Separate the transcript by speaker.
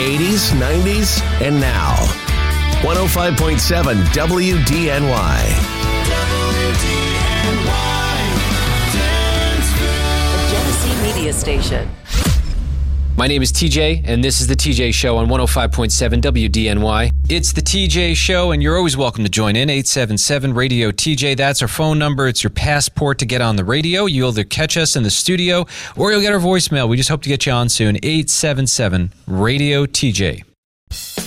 Speaker 1: 80s, 90s, and now. 105.7 WDNY.
Speaker 2: The Genesee Media Station.
Speaker 3: My name is TJ, and this is The TJ Show on 105.7 WDNY. It's The TJ Show, and you're always welcome to join in. 877-RADIO-TJ. That's our phone number. It's your passport to get on the radio. You'll either catch us in the studio, or you'll get our voicemail. We just hope to get you on soon. 877-RADIO-TJ.